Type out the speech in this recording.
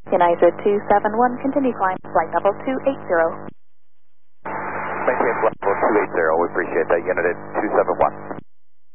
United 271, continue climb, flight level 280. Maintain flight level 280, we appreciate that, United 271.